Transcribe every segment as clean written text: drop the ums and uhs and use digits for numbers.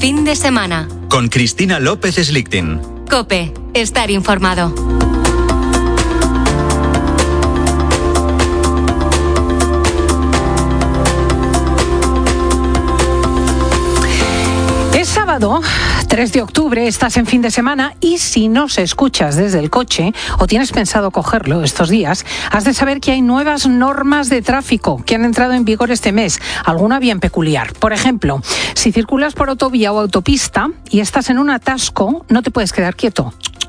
fin de semana. Con Cristina López Slichting. COPE. Estar informado. Es sábado, 3 de octubre, estás en fin de semana y si nos escuchas desde el coche o tienes pensado cogerlo estos días, has de saber que hay nuevas normas de tráfico que han entrado en vigor este mes, alguna bien peculiar. Por ejemplo, si circulas por autovía o autopista y estás en un atasco, no te puedes quedar quieto.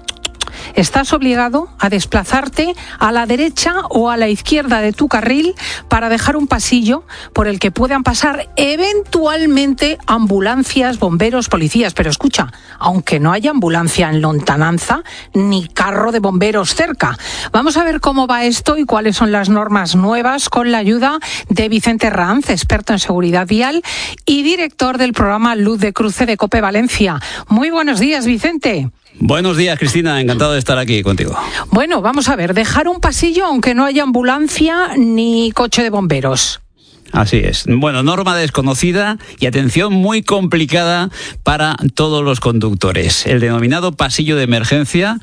Estás obligado a desplazarte a la derecha o a la izquierda de tu carril para dejar un pasillo por el que puedan pasar eventualmente ambulancias, bomberos, policías. Pero escucha, aunque no haya ambulancia en lontananza ni carro de bomberos cerca. Vamos a ver cómo va esto y cuáles son las normas nuevas con la ayuda de Vicente Ranz, experto en seguridad vial y director del programa Luz de Cruce de COPE Valencia. Muy buenos días, Vicente. Buenos días, Cristina. Encantado de estar aquí contigo. Bueno, vamos a ver. Dejar un pasillo aunque no haya ambulancia ni coche de bomberos. Así es. Bueno, norma desconocida y atención muy complicada para todos los conductores. El denominado pasillo de emergencia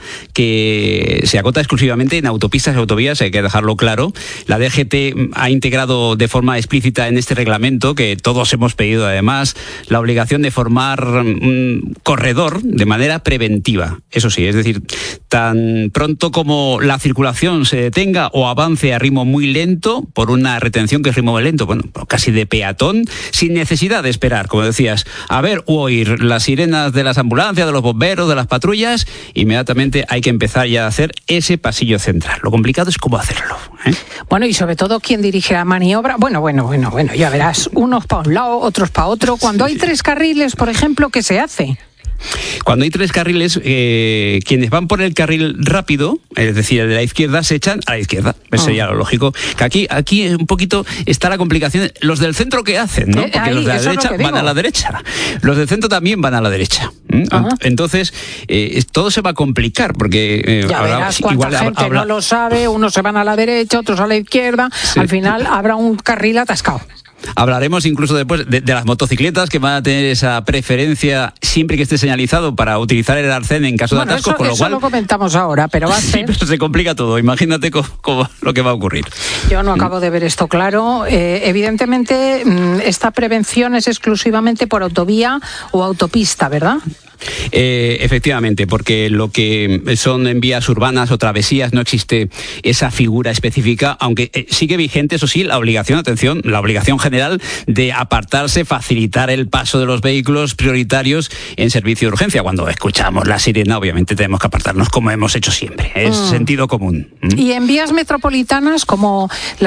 que se acota exclusivamente en autopistas y autovías, hay que dejarlo claro. La DGT ha integrado de forma explícita en este reglamento, que todos hemos pedido además, la obligación de formar un corredor de manera preventiva. Eso sí, es decir, tan pronto como la circulación se detenga o avance a ritmo muy lento, por una retención que es ritmo muy lento, bueno, casi de peatón, sin necesidad de esperar, como decías, a ver o oír las sirenas de las ambulancias, de los bomberos, de las patrullas, inmediatamente hay que empezar ya a hacer ese pasillo central. Lo complicado es cómo hacerlo, ¿eh? Bueno, y sobre todo quién dirige la maniobra. Bueno, ya verás, unos para un lado, otros para otro. Cuando hay 3 carriles, por ejemplo, ¿qué se hace? Cuando hay 3 carriles, quienes van por el carril rápido, es decir, el de la izquierda, se echan a la izquierda. Eso sería lo lógico. Que aquí un poquito está la complicación. Los del centro, ¿qué hacen? ¿No? Porque los de la derecha van a la derecha. Los del centro también van a la derecha. Entonces, todo se va a complicar, porque ya verás cuánta gente no lo sabe. Unos se van a la derecha, otros a la izquierda. Sí. Al final habrá un carril atascado. Hablaremos incluso después de las motocicletas, que van a tener esa preferencia siempre que esté señalizado para utilizar el arcén en caso de atascos, con lo cual... Eso lo comentamos ahora, pero va a ser... Sí, pero se complica todo. Imagínate cómo lo que va a ocurrir. Yo no acabo de ver esto claro. Evidentemente, esta prevención es exclusivamente por autovía o autopista, ¿verdad? Efectivamente, porque lo que son en vías urbanas o travesías no existe esa figura específica, aunque sigue vigente, eso sí, la obligación general de apartarse, facilitar el paso de los vehículos prioritarios en servicio de urgencia. Cuando escuchamos la sirena, obviamente tenemos que apartarnos, como hemos hecho siempre. Es sentido común. Y en vías metropolitanas, como